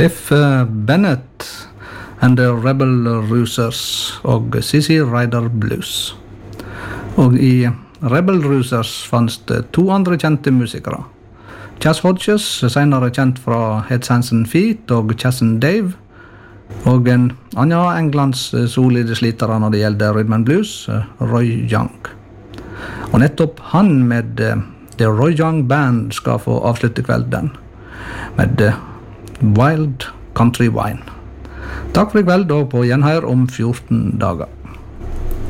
Cliff Bennett and the Rebel Roosers og CC Rider Blues. Og i Rebel Roosers fanns det 2 andre kjente musikere. Chas Hodges, senere kjent fra Heads, Hands and Feet og Chas and Dave, og en annen Englands solide slitere når det gjelder rhythm and blues, Roy Young. Og nettopp han med The Roy Young Band skal få avslutte kvelden med Wild Country Wine. Takk for i kveld, og på gjenhør om 14 dager.